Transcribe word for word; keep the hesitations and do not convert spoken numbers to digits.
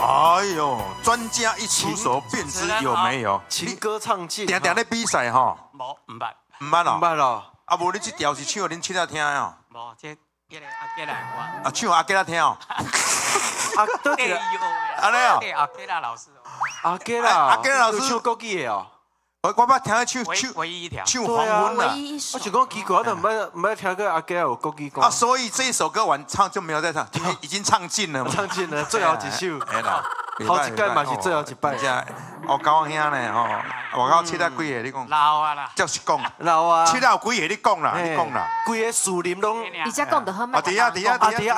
哎呦，专家一出手便知有没有？ 情歌唱尽， 定定咧比赛吼， 无唔捌， 唔捌哦， 唔捌咯。 啊，无你这条是唱恁七仔听的哦。 无这这个阿吉来我。 啊，唱阿吉仔听哦。 啊，倒一个， 安尼哦。 对阿吉拉老师。 阿吉啦， 阿吉老师唱国语的哦。 我我捌听他唱唯唱唯一一条。 唱黄昏啦。 我想讲奇怪，我都唔捌唔捌听过阿吉有国语歌。 啊，所以这一首歌完唱就没有再唱，因为已经唱尽了嘛。 唱尽了，最后一首。 哎啦， 好一届嘛是最后一摆。 真哦，高兄呢吼，我到七仔几个你讲？ 老啊啦。 照实讲。 老啊。 七仔有几个你讲啦？你讲啦。 规个树林拢。 你才讲得好嘛？ 啊，对啊，对啊，对啊。